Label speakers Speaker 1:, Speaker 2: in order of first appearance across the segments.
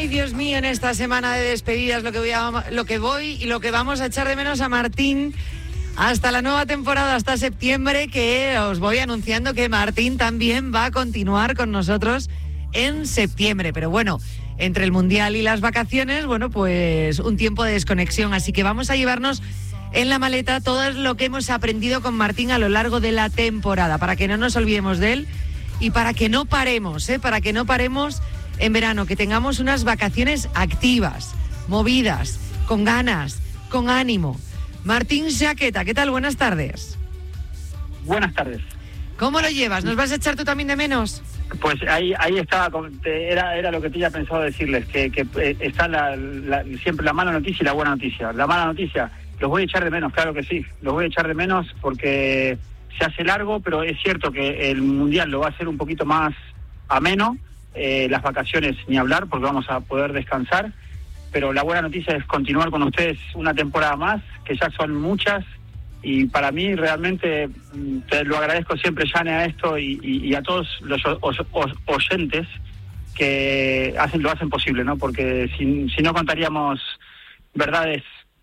Speaker 1: Ay, Dios mío, en esta semana de despedidas lo que vamos a echar de menos a Martín hasta la nueva temporada, hasta septiembre, que os voy anunciando que Martín también va a continuar con nosotros en septiembre. Pero bueno, entre el Mundial y las vacaciones, bueno, pues un tiempo de desconexión. Así que vamos a llevarnos en la maleta todo lo que hemos aprendido con Martín a lo largo de la temporada, para que no nos olvidemos de él y para que no paremos, para que no paremos en verano, que tengamos unas vacaciones activas, movidas, con ganas, con ánimo. Martín Jaqueta, ¿qué tal? Buenas tardes.
Speaker 2: Buenas tardes.
Speaker 1: ¿Cómo lo llevas? ¿Nos vas a echar tú también de menos?
Speaker 2: Pues ahí estaba, era lo que tenía pensado decirles, que está siempre la mala noticia y la buena noticia. La mala noticia, los voy a echar de menos, claro que sí, los voy a echar de menos porque se hace largo, pero es cierto que el Mundial lo va a hacer un poquito más ameno, las vacaciones ni hablar porque vamos a poder descansar, pero la buena noticia es continuar con ustedes una temporada más, que ya son muchas, y para mí realmente te lo agradezco siempre, Jane, a esto y a todos los oyentes que lo hacen posible, ¿no? Porque si no contaríamos verdades,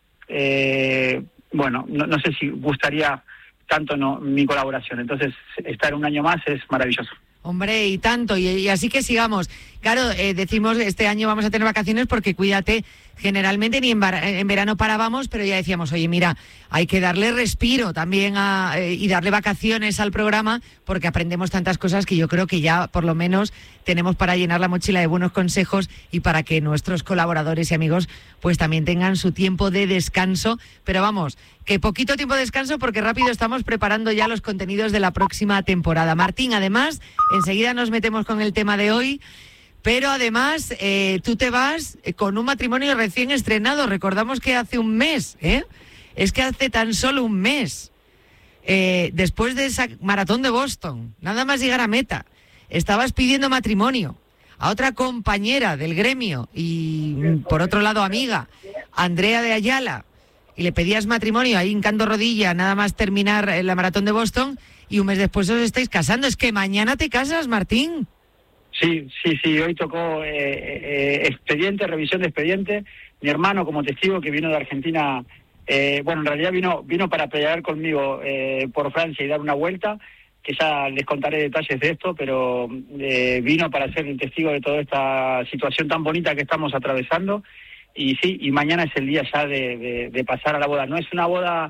Speaker 2: bueno, no sé si gustaría tanto mi colaboración. Entonces, estar un año más es maravilloso.
Speaker 1: Hombre, y tanto, y así que sigamos. Claro, decimos este año vamos a tener vacaciones porque cuídate, generalmente ni en verano parábamos, pero ya decíamos, oye, mira, hay que darle respiro también y darle vacaciones al programa, porque aprendemos tantas cosas que yo creo que ya por lo menos tenemos para llenar la mochila de buenos consejos y para que nuestros colaboradores y amigos pues también tengan su tiempo de descanso. Pero vamos, que poquito tiempo de descanso porque rápido estamos preparando ya los contenidos de la próxima temporada. Martín, además, enseguida nos metemos con el tema de hoy. Pero además, tú te vas con un matrimonio recién estrenado. Recordamos que hace un mes, es que hace tan solo un mes, después de esa maratón de Boston, nada más llegar a meta, estabas pidiendo matrimonio a otra compañera del gremio y, por otro lado, amiga, Andrea de Ayala, y le pedías matrimonio ahí hincando rodilla, nada más terminar la maratón de Boston, y un mes después os estáis casando. Es que mañana te casas, Martín.
Speaker 2: Sí, hoy tocó expediente, revisión de expediente. Mi hermano como testigo que vino de Argentina, bueno, en realidad vino para pelear conmigo por Francia y dar una vuelta, que ya les contaré detalles de esto, pero vino para ser el testigo de toda esta situación tan bonita que estamos atravesando. Y sí, y mañana es el día ya de pasar a la boda. No es una boda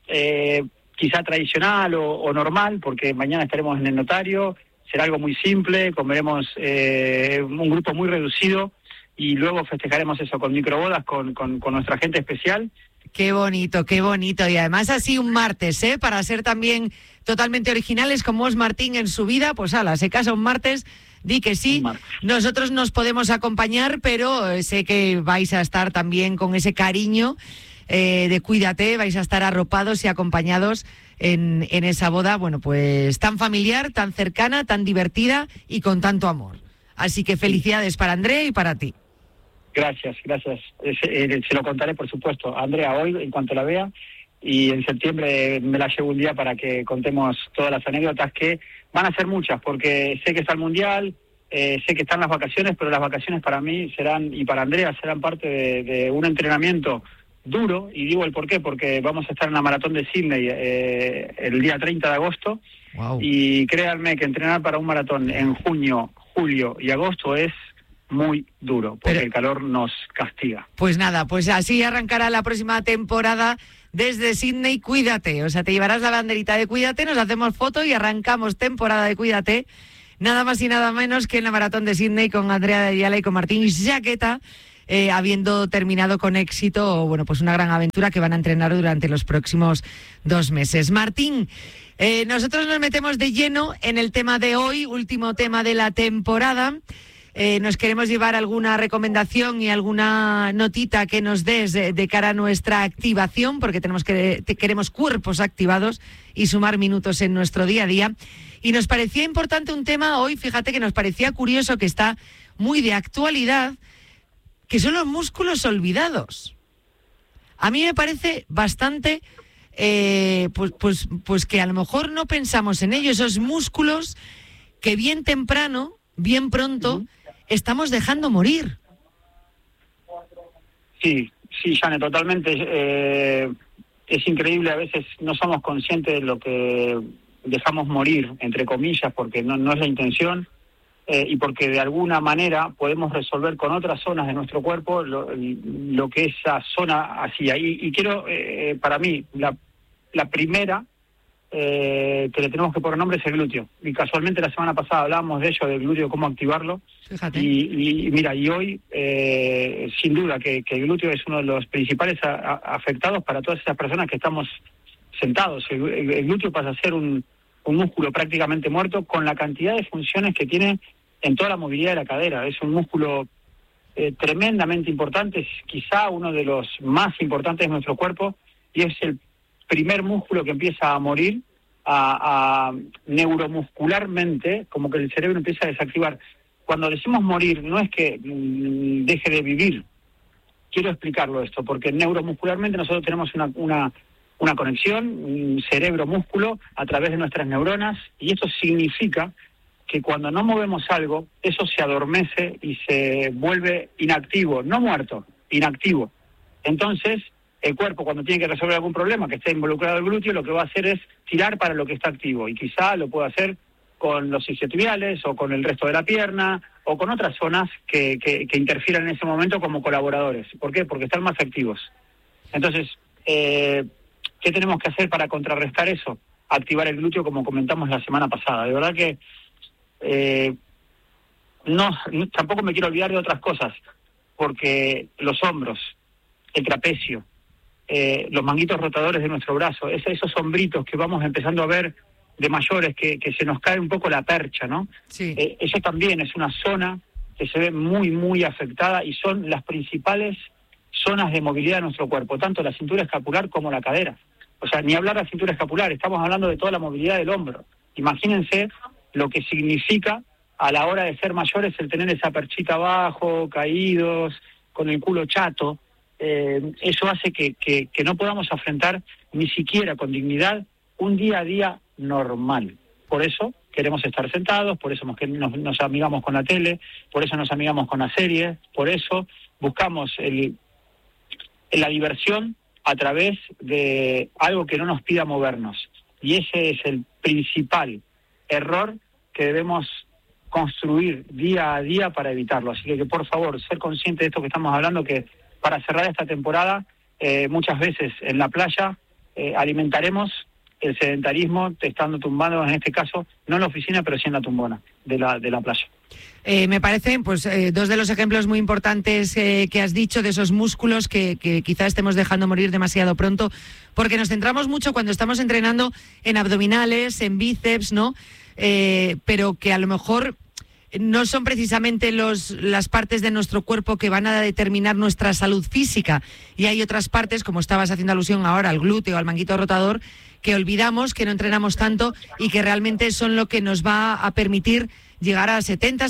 Speaker 2: quizá tradicional o normal, porque mañana estaremos en el notario. Será algo muy simple, comeremos un grupo muy reducido y luego festejaremos eso con microbodas, con nuestra gente especial.
Speaker 1: Qué bonito, qué bonito. Y además así un martes, para ser también totalmente originales como es Martín en su vida, pues ala, se casa un martes, di que sí. Nosotros nos podemos acompañar, pero sé que vais a estar también con ese cariño de cuídate, vais a estar arropados y acompañados en esa boda, bueno, pues tan familiar, tan cercana, tan divertida y con tanto amor. Así que felicidades para Andrea y para ti.
Speaker 2: Gracias. Se lo contaré, por supuesto, a Andrea hoy, en cuanto la vea, y en septiembre me la llevo un día para que contemos todas las anécdotas, que van a ser muchas, porque sé que está el Mundial, sé que están las vacaciones, pero las vacaciones para mí serán, y para Andrea, serán parte de un entrenamiento duro, y digo el por qué, porque vamos a estar en la maratón de Sydney el día 30 de agosto, wow. Y créanme que entrenar para un maratón en junio, julio y agosto es muy duro, porque el calor nos castiga.
Speaker 1: Pues nada, pues así arrancará la próxima temporada desde Sydney. Cuídate, o sea, te llevarás la banderita de Cuídate, nos hacemos foto y arrancamos temporada de Cuídate, nada más y nada menos que en la maratón de Sydney con Andrea de Ayala y con Martín Jaqueta, habiendo terminado con éxito, bueno, pues una gran aventura que van a entrenar durante los próximos 2 meses. Martín, nosotros nos metemos de lleno en el tema de hoy, último tema de la temporada. Nos queremos llevar alguna recomendación y alguna notita que nos des de cara a nuestra activación, porque queremos cuerpos activados y sumar minutos en nuestro día a día. Y nos parecía importante un tema hoy, fíjate que nos parecía curioso, que está muy de actualidad, que son los músculos olvidados. A mí me parece bastante, pues que a lo mejor no pensamos en ello, esos músculos que bien temprano, bien pronto, estamos dejando morir.
Speaker 2: Sí, sí, Jane, totalmente. Es increíble, a veces no somos conscientes de lo que dejamos morir, entre comillas, porque no es la intención, y porque de alguna manera podemos resolver con otras zonas de nuestro cuerpo lo que esa zona hacía. Y quiero, para mí, la primera que le tenemos que poner nombre es el glúteo. Y casualmente la semana pasada hablábamos de ello, del glúteo, cómo activarlo.
Speaker 1: Fíjate.
Speaker 2: Y mira, y hoy, sin duda, que el glúteo es uno de los principales afectados para todas esas personas que estamos sentados. El glúteo pasa a ser un músculo prácticamente muerto con la cantidad de funciones que tiene en toda la movilidad de la cadera. Es un músculo tremendamente importante, es quizá uno de los más importantes de nuestro cuerpo, y es el primer músculo que empieza a morir neuromuscularmente, como que el cerebro empieza a desactivar. Cuando decimos morir, no es que deje de vivir. Quiero explicarlo esto, porque neuromuscularmente nosotros tenemos una conexión, cerebro-músculo, a través de nuestras neuronas, y esto significa que cuando no movemos algo, eso se adormece y se vuelve inactivo, no muerto, inactivo. Entonces, el cuerpo, cuando tiene que resolver algún problema que esté involucrado el glúteo, lo que va a hacer es tirar para lo que está activo, y quizá lo pueda hacer con los isquiotibiales o con el resto de la pierna o con otras zonas que interfieran en ese momento como colaboradores. ¿Por qué? Porque están más activos. Entonces, ¿qué tenemos que hacer para contrarrestar eso? Activar el glúteo, como comentamos la semana pasada. De verdad que tampoco me quiero olvidar de otras cosas, porque los hombros, el trapecio, los manguitos rotadores de nuestro brazo, esos hombritos que vamos empezando a ver de mayores, que se nos cae un poco la percha, ¿no?
Speaker 1: Sí.
Speaker 2: Eso también es una zona que se ve muy, muy afectada, y son las principales zonas de movilidad de nuestro cuerpo, tanto la cintura escapular como la cadera. O sea, ni hablar de la cintura escapular, estamos hablando de toda la movilidad del hombro. Imagínense lo que significa a la hora de ser mayores el tener esa perchita abajo, caídos, con el culo chato. Eso hace que no podamos afrontar ni siquiera con dignidad un día a día normal. Por eso queremos estar sentados, por eso nos amigamos con la tele, por eso nos amigamos con la serie, por eso buscamos la diversión a través de algo que no nos pida movernos. Y ese es el principal error que debemos construir día a día para evitarlo. Así que por favor, ser consciente de esto que estamos hablando, que para cerrar esta temporada, muchas veces en la playa alimentaremos el sedentarismo estando tumbados, en este caso, no en la oficina, pero sí en la tumbona de la playa.
Speaker 1: Me parecen pues dos de los ejemplos muy importantes que has dicho, de esos músculos que quizás estemos dejando morir demasiado pronto, porque nos centramos mucho cuando estamos entrenando en abdominales, en bíceps, ¿no? Pero que a lo mejor no son precisamente las partes de nuestro cuerpo que van a determinar nuestra salud física, y hay otras partes, como estabas haciendo alusión ahora, al glúteo, al manguito rotador, que olvidamos, que no entrenamos tanto y que realmente son lo que nos va a permitir llegar a 70,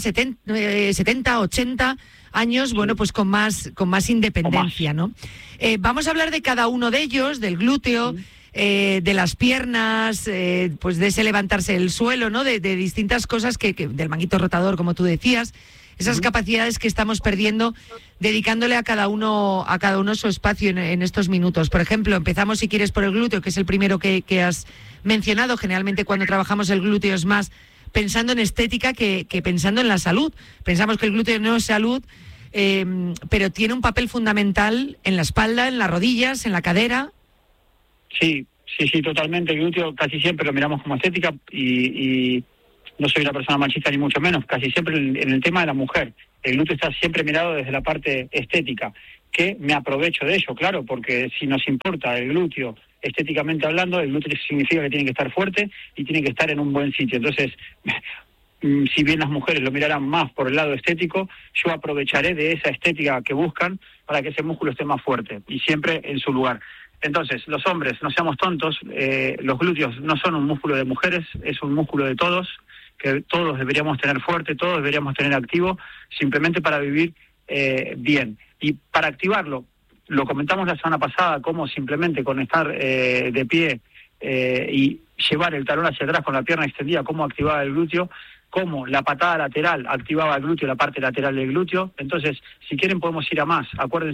Speaker 1: 80 años, bueno, pues con más independencia, ¿no? Vamos a hablar de cada uno de ellos, del glúteo, de las piernas, pues de ese levantarse del suelo, ¿no? De distintas cosas que del manguito rotador, como tú decías, esas capacidades que estamos perdiendo, dedicándole a cada uno su espacio en estos minutos. Por ejemplo, empezamos, si quieres, por el glúteo, que es el primero que has mencionado. Generalmente cuando trabajamos el glúteo es más pensando en estética que pensando en la salud. Pensamos que el glúteo no es salud, pero tiene un papel fundamental en la espalda, en las rodillas, en la cadera. Sí,
Speaker 2: totalmente. El glúteo casi siempre lo miramos como estética, y no soy una persona machista ni mucho menos, casi siempre en el tema de la mujer. El glúteo está siempre mirado desde la parte estética, que me aprovecho de ello, claro, porque si nos importa el glúteo estéticamente hablando, el glúteo significa que tiene que estar fuerte y tiene que estar en un buen sitio. Entonces, si bien las mujeres lo mirarán más por el lado estético, yo aprovecharé de esa estética que buscan para que ese músculo esté más fuerte y siempre en su lugar. Entonces, los hombres, no seamos tontos, los glúteos no son un músculo de mujeres, es un músculo de todos, que todos deberíamos tener fuerte, todos deberíamos tener activo, simplemente para vivir bien. Y para activarlo, lo comentamos la semana pasada, cómo simplemente con estar de pie y llevar el talón hacia atrás con la pierna extendida, cómo activaba el glúteo, cómo la patada lateral activaba el glúteo, la parte lateral del glúteo. Entonces, si quieren podemos ir a más. Acuérdense,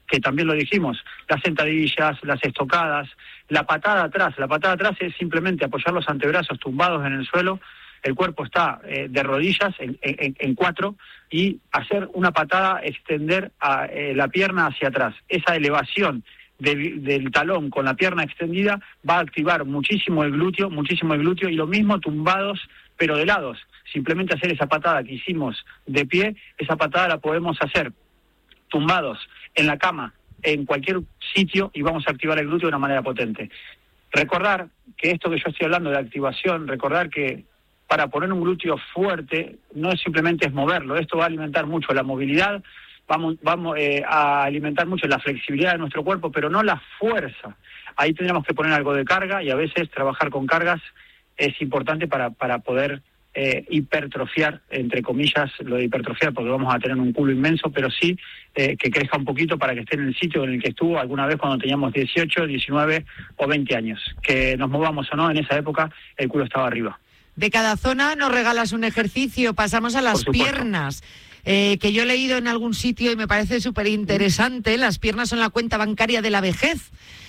Speaker 2: que también lo dijimos, las sentadillas, las estocadas, la patada atrás. La patada atrás es simplemente apoyar los antebrazos tumbados en el suelo, el cuerpo está de rodillas en 4 y hacer una patada, extender la pierna hacia atrás. Esa elevación del talón con la pierna extendida va a activar muchísimo el glúteo, y lo mismo tumbados pero de lados. Simplemente hacer esa patada que hicimos de pie, esa patada la podemos hacer tumbados en la cama, en cualquier sitio, y vamos a activar el glúteo de una manera potente. Recordar que esto que yo estoy hablando de activación, recordar que para poner un glúteo fuerte no es simplemente moverlo, esto va a alimentar mucho la movilidad, vamos a alimentar mucho la flexibilidad de nuestro cuerpo, pero no la fuerza. Ahí tendremos que poner algo de carga, y a veces trabajar con cargas es importante para poder hipertrofiar, entre comillas, lo de hipertrofiar, porque vamos a tener un culo inmenso, pero sí que crezca un poquito para que esté en el sitio en el que estuvo alguna vez cuando teníamos 18, 19 o 20 años. Que nos movamos o no, en esa época el culo estaba arriba.
Speaker 1: De cada zona nos regalas un ejercicio, pasamos a las piernas. Que yo he leído en algún sitio y me parece súper interesante, las piernas son la cuenta bancaria de la vejez.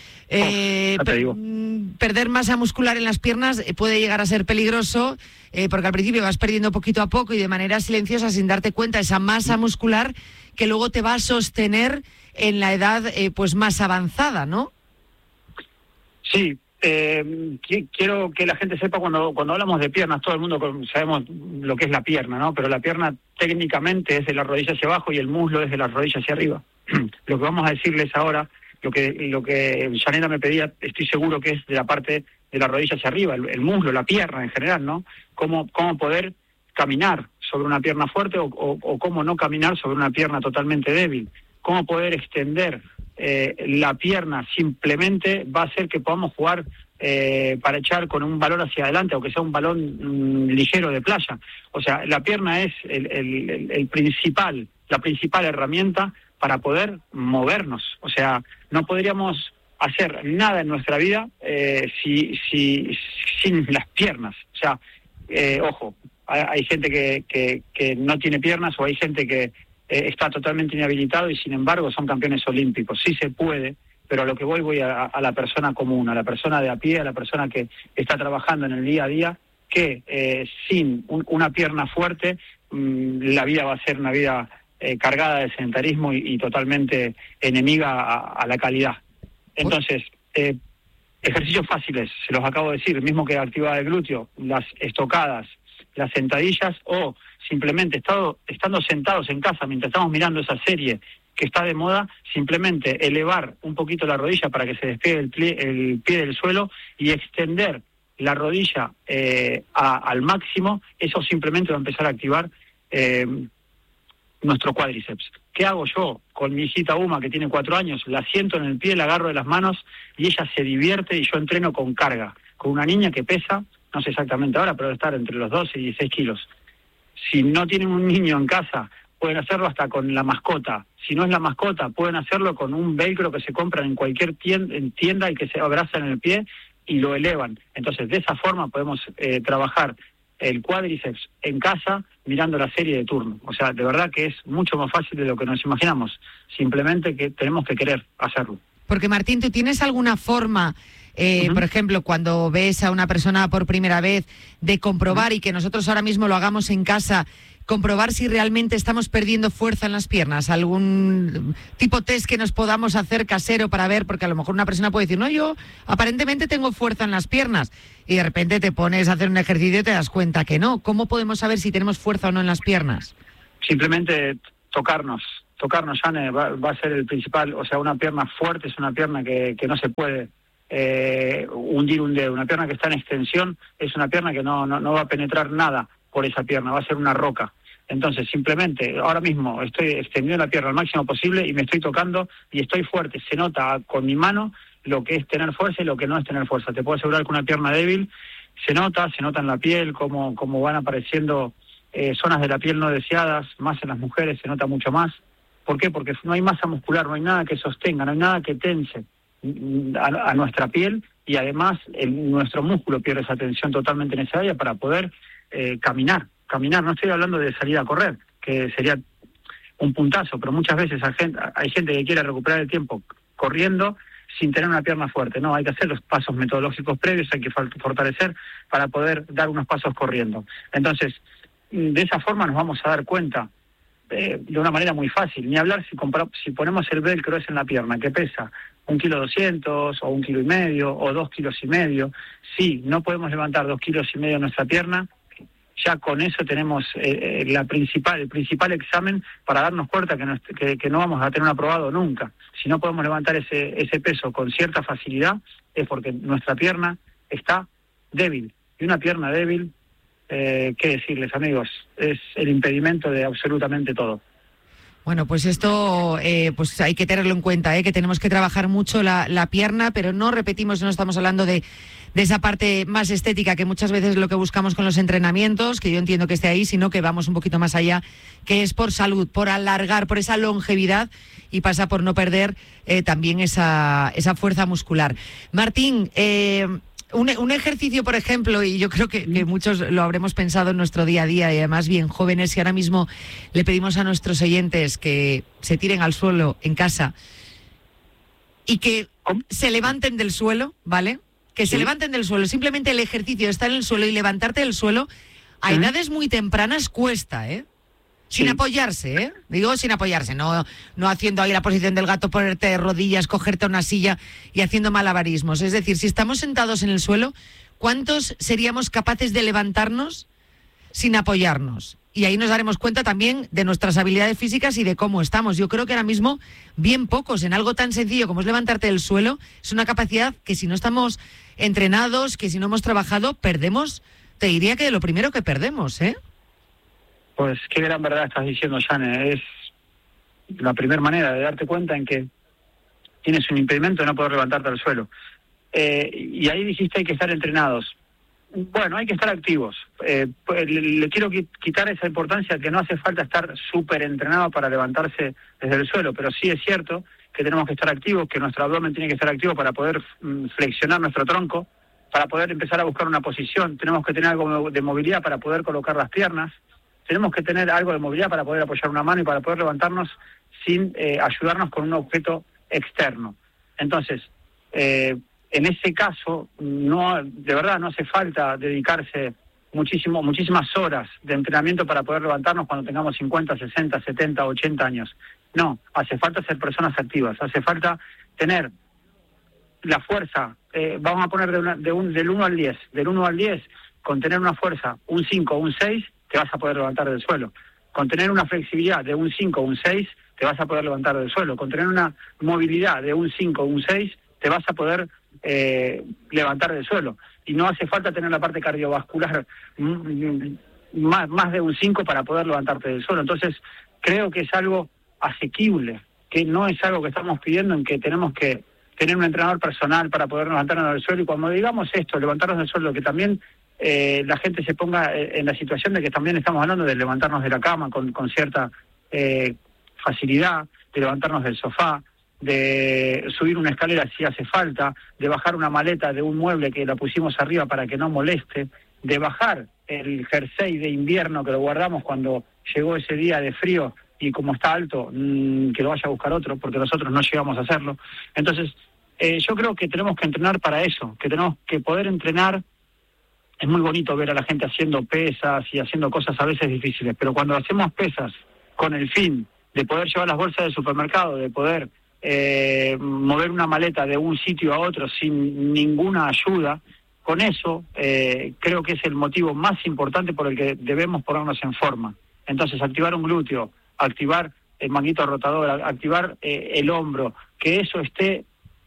Speaker 1: Perder masa muscular en las piernas puede llegar a ser peligroso, porque al principio vas perdiendo poquito a poco y de manera silenciosa, sin darte cuenta, esa masa muscular que luego te va a sostener en la edad pues más avanzada, ¿no?
Speaker 2: Sí. Quiero que la gente sepa, cuando hablamos de piernas, todo el mundo sabemos lo que es la pierna, ¿no? Pero la pierna técnicamente es de la rodilla hacia abajo y el muslo es de la rodilla hacia arriba. Lo que vamos a decirles ahora, lo que Yanela me pedía, estoy seguro que es de la parte de la rodilla hacia arriba, el muslo, la pierna en general, ¿no? Cómo poder caminar sobre una pierna fuerte o cómo no caminar sobre una pierna totalmente débil. Cómo poder extender la pierna simplemente va a hacer que podamos jugar para echar con un balón hacia adelante, aunque sea un balón ligero de playa. O sea, la pierna es la principal herramienta para poder movernos. O sea, no podríamos hacer nada en nuestra vida sin las piernas. O sea, ojo, hay gente que no tiene piernas, o hay gente que está totalmente inhabilitado y sin embargo son campeones olímpicos. Sí se puede, pero a lo que voy a la persona común, a la persona de a pie, a la persona que está trabajando en el día a día, que sin una pierna fuerte la vida va a ser una vida cargada de sedentarismo y totalmente enemiga a la calidad. Entonces, ejercicios fáciles, se los acabo de decir, mismo que activar el glúteo, las estocadas, las sentadillas, o simplemente estando sentados en casa mientras estamos mirando esa serie que está de moda, simplemente elevar un poquito la rodilla para que se despegue el pie del suelo y extender la rodilla al máximo. Eso simplemente va a empezar a activar nuestro cuádriceps. ¿Qué hago yo con mi hijita Uma, que tiene 4 años? La siento en el pie, la agarro de las manos y ella se divierte, y yo entreno con carga, con una niña que pesa, no sé exactamente ahora, pero debe estar entre los 12 y 16 kilos. Si no tienen un niño en casa, pueden hacerlo hasta con la mascota. Si no es la mascota, pueden hacerlo con un velcro que se compran en cualquier tienda y que se abraza en el pie y lo elevan. Entonces, de esa forma podemos trabajar el cuádriceps en casa mirando la serie de turno. O sea, de verdad que es mucho más fácil de lo que nos imaginamos. Simplemente que tenemos que querer hacerlo.
Speaker 1: Porque, Martín, ¿tú tienes alguna forma, por ejemplo, cuando ves a una persona por primera vez, de comprobar, y que nosotros ahora mismo lo hagamos en casa, comprobar si realmente estamos perdiendo fuerza en las piernas? ¿Algún tipo test que nos podamos hacer casero para ver? Porque a lo mejor una persona puede decir, no, yo aparentemente tengo fuerza en las piernas, y de repente te pones a hacer un ejercicio y te das cuenta que no. ¿Cómo podemos saber si tenemos fuerza o no en las piernas?
Speaker 2: Simplemente tocarnos, Jane, va a ser el principal. O sea, una pierna fuerte es una pierna que no se puede hundir un dedo. Una pierna que está en extensión es una pierna que no va a penetrar nada por esa pierna, va a ser una roca. Entonces, simplemente, ahora mismo estoy extendiendo la pierna al máximo posible y me estoy tocando y estoy fuerte. Se nota con mi mano lo que es tener fuerza y lo que no es tener fuerza. Te puedo asegurar que una pierna débil se nota en la piel, como van apareciendo zonas de la piel no deseadas, más en las mujeres se nota mucho más. ¿Por qué? Porque no hay masa muscular, no hay nada que sostenga, no hay nada que tense a nuestra piel, y además nuestro músculo pierde esa tensión totalmente necesaria para poder caminar. No estoy hablando de salir a correr, que sería un puntazo, pero muchas veces hay gente que quiere recuperar el tiempo corriendo sin tener una pierna fuerte. No, hay que hacer los pasos metodológicos previos, hay que fortalecer para poder dar unos pasos corriendo. Entonces, de esa forma nos vamos a dar cuenta de una manera muy fácil. Ni hablar si ponemos el velcro en la pierna, que pesa 1,2 kilos, o 1,5 kilos, o 2,5 kilos. Si no podemos levantar 2,5 kilos nuestra pierna, ya con eso tenemos el principal examen para darnos cuenta que no vamos a tener un aprobado nunca. Si no podemos levantar ese peso con cierta facilidad, es porque nuestra pierna está débil. Y una pierna débil, qué decirles, amigos, es el impedimento de absolutamente todo.
Speaker 1: Bueno, pues esto pues hay que tenerlo en cuenta, que tenemos que trabajar mucho la pierna, pero no repetimos, no estamos hablando de esa parte más estética que muchas veces es lo que buscamos con los entrenamientos, que yo entiendo que esté ahí, sino que vamos un poquito más allá, que es por salud, por alargar, por esa longevidad, y pasa por no perder también esa fuerza muscular. Martín, un ejercicio, por ejemplo, y yo creo que muchos lo habremos pensado en nuestro día a día, y además bien jóvenes, y ahora mismo le pedimos a nuestros oyentes que se tiren al suelo en casa y que se levanten del suelo, ¿vale? Que se levanten del suelo. Simplemente el ejercicio de estar en el suelo y levantarte del suelo a edades muy tempranas cuesta, Sin apoyarse, Digo sin apoyarse, no haciendo ahí la posición del gato, ponerte de rodillas, cogerte a una silla y haciendo malabarismos. Es decir, si estamos sentados en el suelo, ¿cuántos seríamos capaces de levantarnos sin apoyarnos? Y ahí nos daremos cuenta también de nuestras habilidades físicas y de cómo estamos. Yo creo que ahora mismo bien pocos en algo tan sencillo como es levantarte del suelo. Es una capacidad que si no estamos entrenados, que si no hemos trabajado, perdemos. Te diría que de lo primero que perdemos,
Speaker 2: Pues qué gran verdad estás diciendo, Jane. Es la primera manera de darte cuenta en que tienes un impedimento de no poder levantarte del suelo. Y ahí dijiste hay que estar entrenados. Bueno, hay que estar activos. Le quiero quitar esa importancia que no hace falta estar súper entrenado para levantarse desde el suelo, pero sí es cierto que tenemos que estar activos, que nuestro abdomen tiene que estar activo para poder flexionar nuestro tronco, para poder empezar a buscar una posición. Tenemos que tener algo de movilidad para poder colocar las piernas. Tenemos que tener algo de movilidad para poder apoyar una mano y para poder levantarnos sin ayudarnos con un objeto externo. Entonces, en ese caso, de verdad no hace falta dedicarse muchísimas horas de entrenamiento para poder levantarnos cuando tengamos 50, 60, 70, 80 años. No, hace falta ser personas activas, hace falta tener la fuerza, vamos a poner del 1 al 10, del 1 al 10, con tener una fuerza, un 5 o un 6, te vas a poder levantar del suelo. Con tener una flexibilidad de un 5 o un 6, te vas a poder levantar del suelo. Con tener una movilidad de un 5 o un 6, te vas a poder levantar del suelo. Y no hace falta tener la parte cardiovascular más de un 5 para poder levantarte del suelo. Entonces, creo que es algo asequible, que no es algo que estamos pidiendo en que tenemos que tener un entrenador personal para poder levantarnos del suelo. Y cuando digamos esto, levantarnos del suelo, que también la gente se ponga en la situación de que también estamos hablando de levantarnos de la cama con cierta facilidad, de levantarnos del sofá, de subir una escalera si hace falta, de bajar una maleta de un mueble que la pusimos arriba para que no moleste, de bajar el jersey de invierno que lo guardamos cuando llegó ese día de frío y como está alto, que lo vaya a buscar otro, porque nosotros no llegamos a hacerlo. Entonces, yo creo que tenemos que entrenar para eso, que tenemos que poder entrenar. Es muy bonito ver a la gente haciendo pesas y haciendo cosas a veces difíciles, pero cuando hacemos pesas con el fin de poder llevar las bolsas del supermercado, de poder mover una maleta de un sitio a otro sin ninguna ayuda, con eso creo que es el motivo más importante por el que debemos ponernos en forma. Entonces, activar un glúteo, activar el manguito rotador, activar el hombro, que eso esté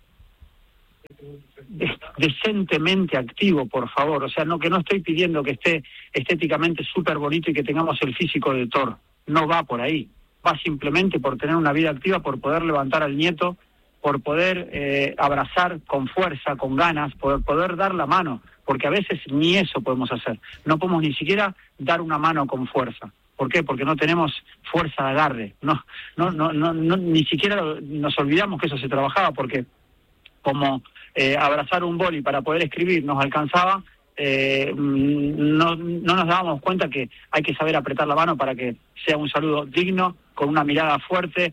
Speaker 2: decentemente activo, por favor. O sea, que no estoy pidiendo que esté estéticamente súper bonito y que tengamos el físico de Thor. No va por ahí. Va simplemente por tener una vida activa, por poder levantar al nieto, por poder abrazar con fuerza, con ganas, por poder dar la mano, porque a veces ni eso podemos hacer. No podemos ni siquiera dar una mano con fuerza. ¿Por qué? Porque no tenemos fuerza de agarre. No, ni siquiera nos olvidamos que eso se trabajaba, porque como abrazar un boli para poder escribir nos alcanzaba, no nos dábamos cuenta que hay que saber apretar la mano para que sea un saludo digno, con una mirada fuerte,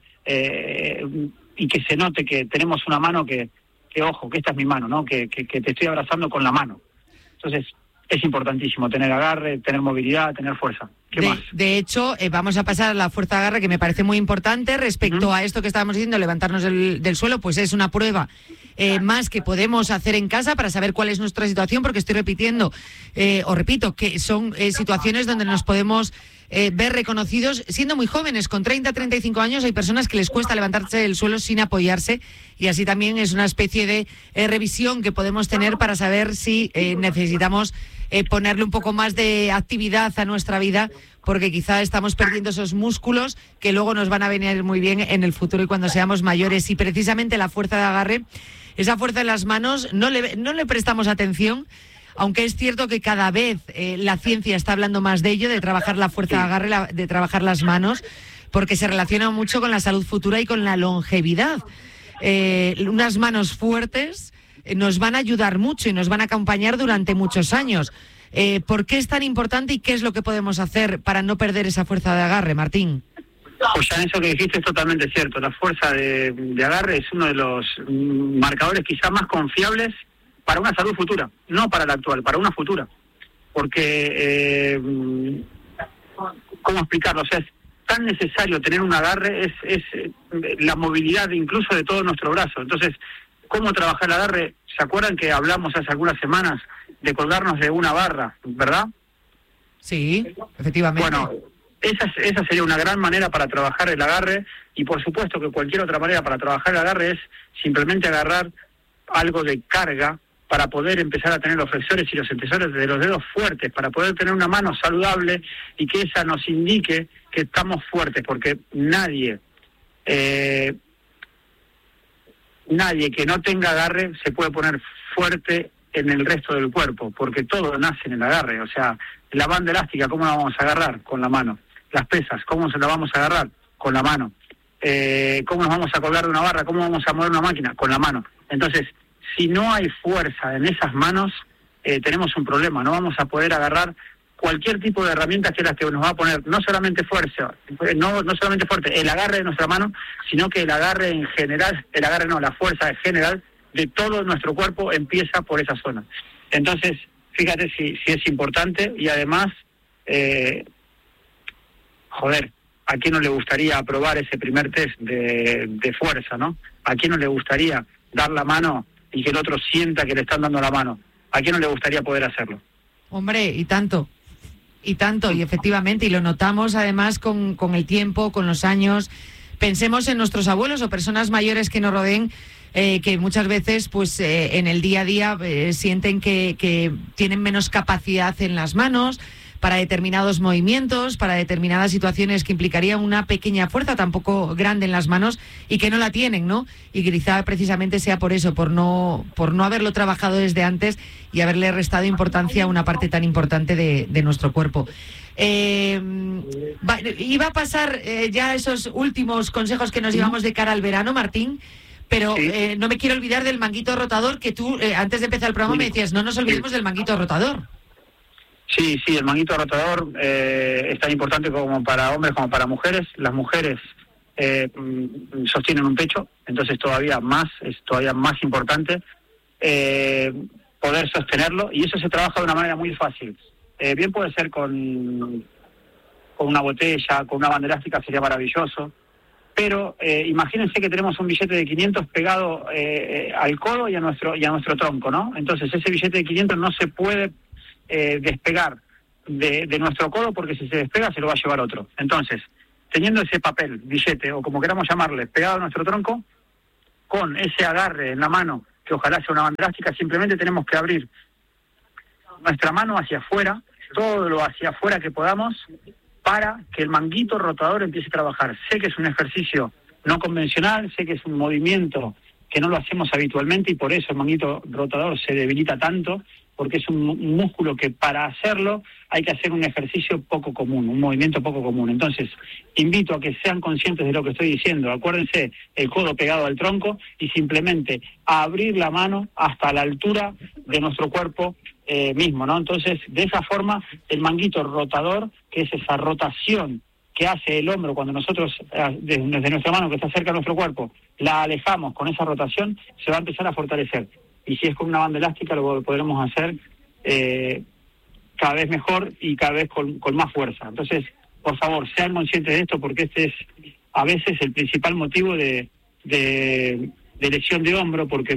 Speaker 2: y que se note que tenemos una mano que ojo, que esta es mi mano, ¿no? Que te estoy abrazando con la mano. Entonces, es importantísimo tener agarre, tener movilidad, tener fuerza. ¿Qué más?
Speaker 1: De hecho, vamos a pasar a la fuerza de agarre, que me parece muy importante respecto a esto que estábamos diciendo, levantarnos del suelo, pues es una prueba más que podemos hacer en casa para saber cuál es nuestra situación, porque estoy repitiendo, repito, que son situaciones donde nos podemos ver reconocidos siendo muy jóvenes, con 30, 35 años. Hay personas que les cuesta levantarse del suelo sin apoyarse, y así también es una especie de revisión que podemos tener para saber si necesitamos ponerle un poco más de actividad a nuestra vida, porque quizá estamos perdiendo esos músculos que luego nos van a venir muy bien en el futuro y cuando seamos mayores. Y precisamente la fuerza de agarre, esa fuerza en las manos, no le prestamos atención, aunque es cierto que cada vez la ciencia está hablando más de ello, de trabajar la fuerza de agarre, de trabajar las manos, porque se relaciona mucho con la salud futura y con la longevidad. Unas manos fuertes nos van a ayudar mucho y nos van a acompañar durante muchos años. ¿Por qué es tan importante y qué es lo que podemos hacer para no perder esa fuerza de agarre, Martín?
Speaker 2: Pues ya eso que dijiste es totalmente cierto. La fuerza de agarre es uno de los marcadores quizá más confiables para una salud futura, no para la actual, para una futura. Porque, ¿cómo explicarlo? O sea, es tan necesario tener un agarre, es la movilidad incluso de todo nuestro brazo. Entonces, ¿cómo trabajar el agarre? ¿Se acuerdan que hablamos hace algunas semanas de colgarnos de una barra, verdad?
Speaker 1: Sí, efectivamente.
Speaker 2: Bueno, esa sería una gran manera para trabajar el agarre, y por supuesto que cualquier otra manera para trabajar el agarre es simplemente agarrar algo de carga para poder empezar a tener los flexores y los extensores de los dedos fuertes, para poder tener una mano saludable y que esa nos indique que estamos fuertes, porque nadie que no tenga agarre se puede poner fuerte en el resto del cuerpo, porque todo nace en el agarre. O sea, la banda elástica, ¿cómo la vamos a agarrar? Con la mano. Las pesas, ¿cómo se la vamos a agarrar? Con la mano. ¿Cómo nos vamos a colgar de una barra? ¿Cómo vamos a mover una máquina? Con la mano. Entonces, si no hay fuerza en esas manos, tenemos un problema. No vamos a poder agarrar cualquier tipo de herramientas que nos va a poner no solamente fuerza, no solamente fuerte el agarre de nuestra mano, sino que el agarre en general, la fuerza en general de todo nuestro cuerpo empieza por esa zona. Entonces, fíjate si es importante, y además, ¿a quién no le gustaría probar ese primer test de fuerza, no? ¿A quién no le gustaría dar la mano y que el otro sienta que le están dando la mano? ¿A quién no le gustaría poder hacerlo?
Speaker 1: Hombre, y tanto, y efectivamente, y lo notamos además con el tiempo, con los años. Pensemos en nuestros abuelos o personas mayores que nos rodeen, que muchas veces pues en el día a día sienten que tienen menos capacidad en las manos para determinados movimientos, para determinadas situaciones que implicarían una pequeña fuerza, tampoco grande en las manos, y que no la tienen, ¿no? Y quizá precisamente sea por eso, por no haberlo trabajado desde antes y haberle restado importancia a una parte tan importante de nuestro cuerpo. Iba a pasar ya esos últimos consejos que nos llevamos de cara al verano, Martín, pero no me quiero olvidar del manguito rotador, que tú antes de empezar el programa me decías, no nos olvidemos del manguito rotador.
Speaker 2: Sí, el manguito rotador es tan importante como para hombres como para mujeres. Las mujeres sostienen un pecho, entonces es todavía más importante poder sostenerlo, y eso se trabaja de una manera muy fácil. Bien puede ser con una botella, con una banda elástica, sería maravilloso, pero imagínense que tenemos un billete de 500 pegado al codo y a nuestro tronco, ¿no? Entonces ese billete de 500 no se puede despegar de nuestro codo, porque si se despega se lo va a llevar otro. Entonces, teniendo ese papel, billete, o como queramos llamarle, pegado a nuestro tronco, con ese agarre en la mano, que ojalá sea una banda elástica, simplemente tenemos que abrir nuestra mano hacia afuera, todo lo hacia afuera que podamos, para que el manguito rotador empiece a trabajar. Sé que es un ejercicio no convencional, sé que es un movimiento que no lo hacemos habitualmente, y por eso el manguito rotador se debilita tanto, porque es un músculo que para hacerlo hay que hacer un ejercicio poco común, un movimiento poco común. Entonces, invito a que sean conscientes de lo que estoy diciendo. Acuérdense, el codo pegado al tronco y simplemente abrir la mano hasta la altura de nuestro cuerpo mismo, ¿no? Entonces, de esa forma, el manguito rotador, que es esa rotación que hace el hombro cuando nosotros, desde nuestra mano que está cerca de nuestro cuerpo, la alejamos con esa rotación, se va a empezar a fortalecer. Y si es con una banda elástica, lo podremos hacer cada vez mejor y cada vez con más fuerza. Entonces, por favor, sean conscientes de esto, porque este es a veces el principal motivo de lesión de hombro, porque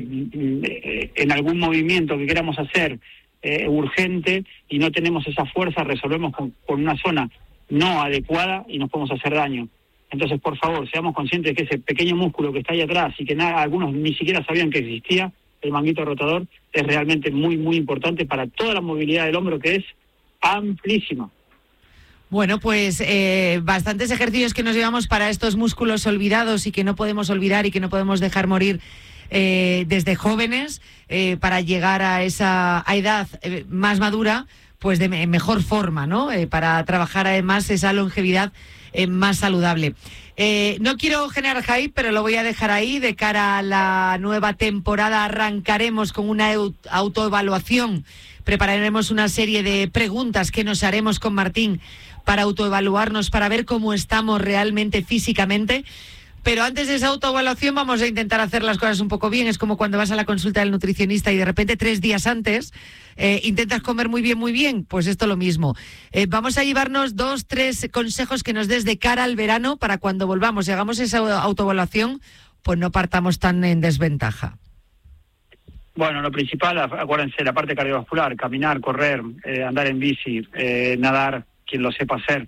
Speaker 2: en algún movimiento que queramos hacer urgente y no tenemos esa fuerza, resolvemos con una zona no adecuada y nos podemos hacer daño. Entonces, por favor, seamos conscientes de que ese pequeño músculo que está ahí atrás y que algunos ni siquiera sabían que existía, el manguito rotador, es realmente muy, muy importante para toda la movilidad del hombro, que es amplísima.
Speaker 1: Bueno, pues bastantes ejercicios que nos llevamos para estos músculos olvidados y que no podemos olvidar y que no podemos dejar morir desde jóvenes para llegar a esa edad más madura, pues de mejor forma, ¿no? Para trabajar además esa longevidad más saludable. No quiero generar hype, pero lo voy a dejar ahí. De cara a la nueva temporada arrancaremos con una autoevaluación. Prepararemos una serie de preguntas que nos haremos con Martín para autoevaluarnos, para ver cómo estamos realmente físicamente. Pero antes de esa autoevaluación vamos a intentar hacer las cosas un poco bien. Es como cuando vas a la consulta del nutricionista y de repente 3 días antes intentas comer muy bien, pues esto lo mismo. Vamos a llevarnos 2, 3 consejos que nos des de cara al verano para cuando volvamos y hagamos esa autoevaluación, pues no partamos tan en desventaja.
Speaker 2: Bueno, lo principal, acuérdense, la parte cardiovascular, caminar, correr, andar en bici, nadar, quien lo sepa hacer.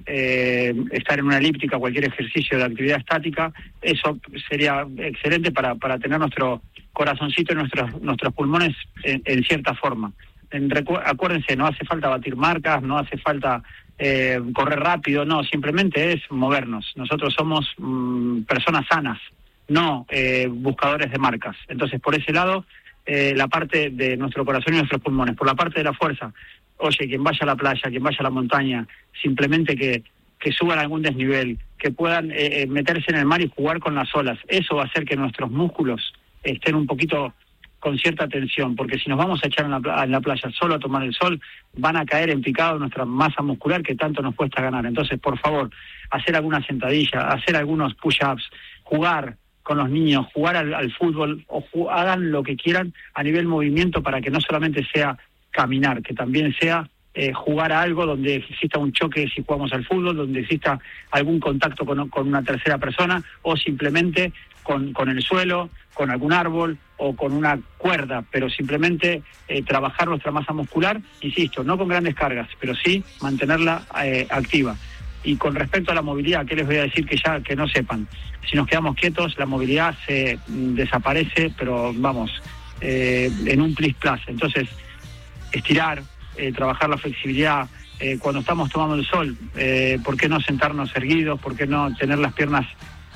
Speaker 2: Estar en una elíptica, cualquier ejercicio de actividad estática, eso sería excelente para tener nuestro corazoncito y nuestros pulmones en cierta forma. Acuérdense, no hace falta batir marcas, no hace falta correr rápido, no, simplemente es movernos. Nosotros somos personas sanas, no buscadores de marcas. Entonces, por ese lado, la parte de nuestro corazón y nuestros pulmones. Por la parte de la fuerza, oye, quien vaya a la playa, quien vaya a la montaña, simplemente que suban algún desnivel, que puedan meterse en el mar y jugar con las olas. Eso va a hacer que nuestros músculos estén un poquito con cierta tensión, porque si nos vamos a echar en la playa solo a tomar el sol, van a caer en picado nuestra masa muscular que tanto nos cuesta ganar. Entonces, por favor, hacer alguna sentadilla, hacer algunos push-ups, jugar con los niños, jugar al fútbol, hagan lo que quieran a nivel movimiento para que no solamente sea caminar, que también sea jugar a algo donde exista un choque si jugamos al fútbol, donde exista algún contacto con una tercera persona o simplemente con el suelo, con algún árbol o con una cuerda, pero simplemente trabajar nuestra masa muscular, insisto, no con grandes cargas, pero sí mantenerla activa. Y con respecto a la movilidad, ¿qué les voy a decir que no sepan? Si nos quedamos quietos, la movilidad se desaparece, pero vamos, en un plis-plas. Entonces, estirar, trabajar la flexibilidad, cuando estamos tomando el sol, ¿por qué no sentarnos erguidos? ¿Por qué no tener las piernas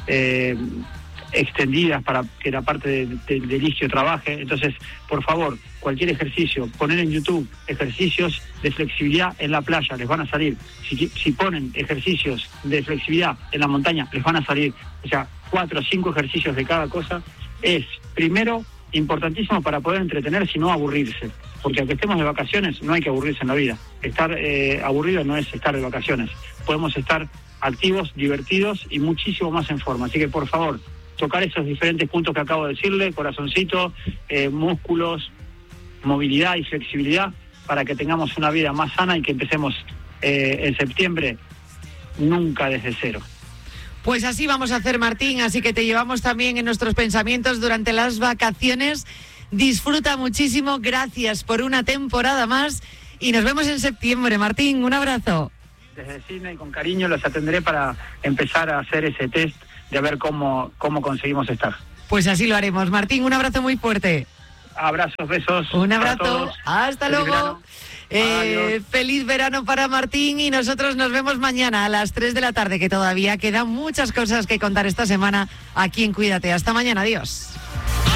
Speaker 2: extendidas para que la parte del isquio trabaje? Entonces, por favor, cualquier ejercicio, poner en YouTube ejercicios de flexibilidad en la playa, les van a salir. Si ponen ejercicios de flexibilidad en la montaña, les van a salir. O sea, 4 o 5 ejercicios de cada cosa es, primero, importantísimo para poder entretenerse y no aburrirse, porque aunque estemos de vacaciones no hay que aburrirse en la vida. Estar aburrido no es estar de vacaciones, podemos estar activos, divertidos y muchísimo más en forma. Así que por favor, tocar esos diferentes puntos que acabo de decirle, corazoncito, músculos, movilidad y flexibilidad, para que tengamos una vida más sana y que empecemos en septiembre nunca desde cero.
Speaker 1: Pues así vamos a hacer, Martín, así que te llevamos también en nuestros pensamientos durante las vacaciones. Disfruta muchísimo, gracias por una temporada más y nos vemos en septiembre. Martín, un abrazo.
Speaker 2: Desde Sydney, con cariño, los atenderé para empezar a hacer ese test de ver cómo conseguimos estar.
Speaker 1: Pues así lo haremos. Martín, un abrazo muy fuerte.
Speaker 2: Abrazos, besos.
Speaker 1: Un abrazo, hasta luego. Feliz verano para Martín y nosotros nos vemos mañana a las 3 de la tarde, que todavía quedan muchas cosas que contar esta semana aquí en Cuídate. Hasta mañana, adiós.